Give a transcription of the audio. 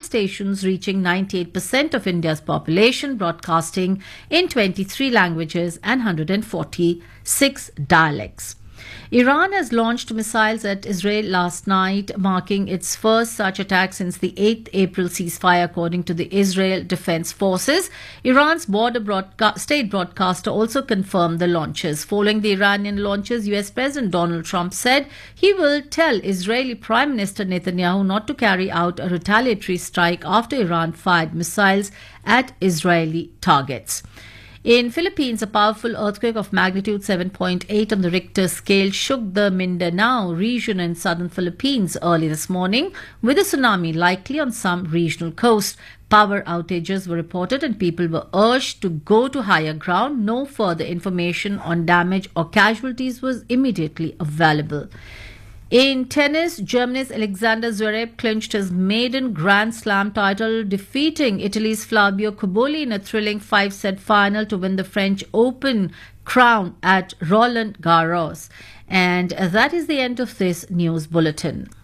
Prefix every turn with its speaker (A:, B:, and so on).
A: stations reaching 98% of India's population, broadcasting in 23 languages and 146 dialects. Iran has launched missiles at Israel last night, marking its first such attack since the 8th April ceasefire, according to the Israel Defense Forces. Iran's state broadcaster also confirmed the launches. Following the Iranian launches, US President Donald Trump said he will tell Israeli Prime Minister Netanyahu not to carry out a retaliatory strike after Iran fired missiles at Israeli targets. In Philippines, a powerful earthquake of magnitude 7.8 on the Richter scale shook the Mindanao region in southern Philippines early this morning, with a tsunami likely on some regional coast. Power outages were reported and people were urged to go to higher ground. No further information on damage or casualties was immediately available. In tennis, Germany's Alexander Zverev clinched his maiden Grand Slam title, defeating Italy's Fabio Cobolli in a thrilling 5-set final to win the French Open crown at Roland Garros. And that is the end of this news bulletin.